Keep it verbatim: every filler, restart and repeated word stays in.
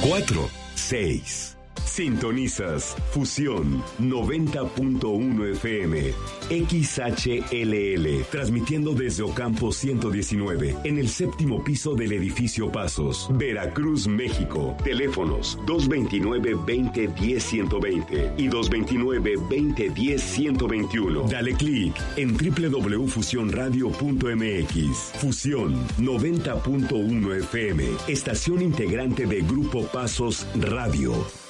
cuatro, seis. Sintonizas Fusión noventa punto uno F M, X H L L, transmitiendo desde Ocampo ciento diecinueve, en el séptimo piso del edificio Pasos, Veracruz, México. Teléfonos dos veintinueve, veinte, diez, ciento veinte y dos veintinueve, veinte, diez, ciento veintiuno. Dale clic en doble u doble u doble u punto fusión radio punto m x. Fusión noventa punto uno F M, estación integrante de Grupo Pasos Radio.